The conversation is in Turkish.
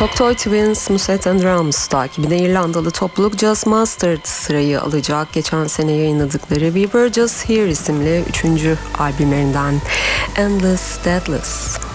Cocteau Twins, Musette and Drums takibinde İrlandalı topluluk Just Mustard sırayı alacak. Geçen sene yayınladıkları We Were Just Here isimli 3. albümlerinden Endless Deathless.